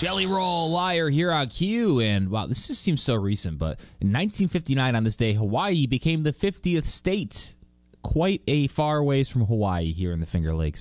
Jelly Roll Liar here on Q. And wow, this just seems so recent, but in 1959 on this day, Hawaii became the 50th state. Quite a far ways from Hawaii here in the Finger Lakes.